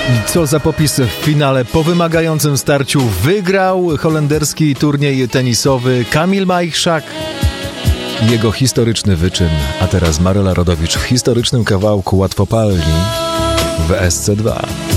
Co za popis w finale. Po wymagającym starciu wygrał holenderski turniej tenisowy Kamil Majchrzak. Jego historyczny wyczyn. A teraz Maryla Rodowicz w historycznym kawałku Łatwopalni w SC2.